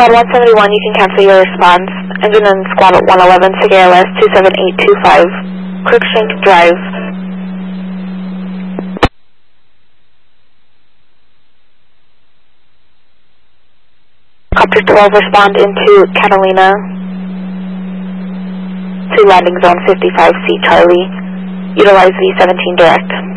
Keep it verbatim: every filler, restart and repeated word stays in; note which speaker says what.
Speaker 1: Squad one seventy-one, you can cancel your response. Engine in Squad one eleven, S I G A L S two seven eight two five, Crookshank Drive. Copter twelve, respond into Catalina to landing zone fifty-five C Charlie. Utilize V seventeen direct.